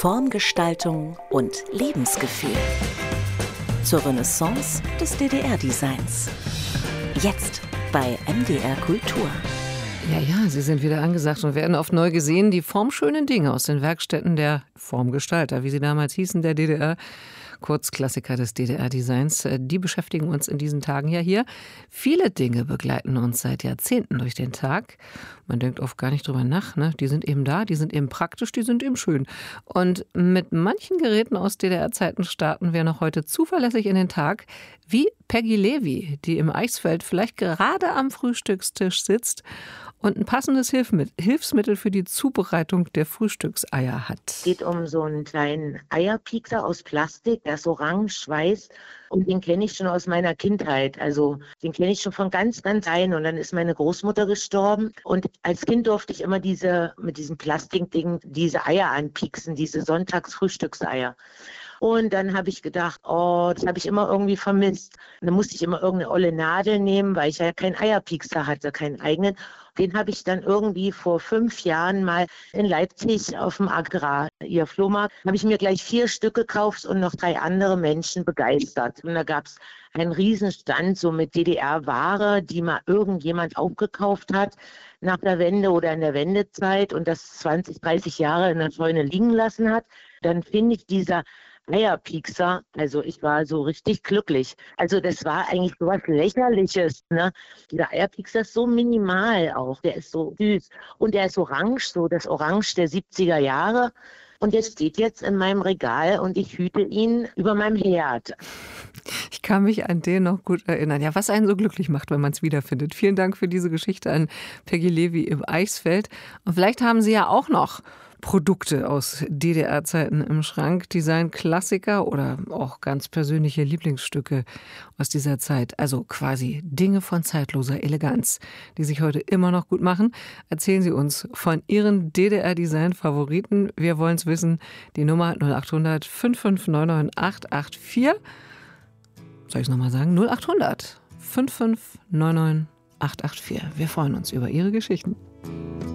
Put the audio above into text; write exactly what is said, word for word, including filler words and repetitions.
Formgestaltung und Lebensgefühl. Zur Renaissance des D D R-Designs. Jetzt bei M D R Kultur. Ja, ja, sie sind wieder angesagt und werden oft neu gesehen. Die formschönen Dinge aus den Werkstätten der Formgestalter, wie sie damals hießen, der D D R, kurz Klassiker des D D R-Designs, die beschäftigen uns in diesen Tagen ja hier. Viele Dinge begleiten uns seit Jahrzehnten durch den Tag. Man denkt oft gar nicht drüber nach, ne? Die sind eben da, die sind eben praktisch, die sind eben schön. Und mit manchen Geräten aus D D R-Zeiten starten wir noch heute zuverlässig in den Tag, wie Peggy Levy, die im Eichsfeld vielleicht gerade am Frühstückstisch sitzt und ein passendes Hilfsmittel für die Zubereitung der Frühstückseier hat. Es geht um so einen kleinen Eierpiekser aus Plastik, der ist orange, weiß. Und den kenne ich schon aus meiner Kindheit. Also den kenne ich schon von ganz, ganz klein. Und dann ist meine Großmutter gestorben. Und als Kind durfte ich immer diese mit diesem Plastikding diese Eier anpieksen, diese Sonntagsfrühstückseier. Und dann habe ich gedacht, oh, das habe ich immer irgendwie vermisst. Und dann musste ich immer irgendeine olle Nadel nehmen, weil ich ja keinen Eierpiekser hatte, keinen eigenen. Den habe ich dann irgendwie vor fünf Jahren mal in Leipzig auf dem Agrar, ihr Flohmarkt, habe ich mir gleich vier Stück gekauft und noch drei andere Menschen begeistert. Und da gab es einen Riesenstand so mit D D R-Ware, die mal irgendjemand aufgekauft hat nach der Wende oder in der Wendezeit und das zwanzig, dreißig Jahre in der Scheune liegen lassen hat. Dann finde ich dieser Eierpiekser, also ich war so richtig glücklich. Also das war eigentlich so was Lächerliches, ne? Dieser Eierpiekser ist so minimal auch, der ist so süß und der ist orange, so das Orange der siebziger Jahre. Und der steht jetzt in meinem Regal und ich hüte ihn über meinem Herd. Ich kann mich an den noch gut erinnern. Ja, was einen so glücklich macht, wenn man es wiederfindet. Vielen Dank für diese Geschichte an Peggy Levy im Eichsfeld. Und vielleicht haben Sie ja auch noch Produkte aus D D R-Zeiten im Schrank, Design-Klassiker oder auch ganz persönliche Lieblingsstücke aus dieser Zeit. Also quasi Dinge von zeitloser Eleganz, die sich heute immer noch gut machen. Erzählen Sie uns von Ihren D D R-Design-Favoriten. Wir wollen es wissen. Die Nummer null acht hundert fünf fünf neun neun acht acht vier. Soll ich es nochmal sagen? null acht hundert fünf fünf neun neun acht acht vier. Wir freuen uns über Ihre Geschichten.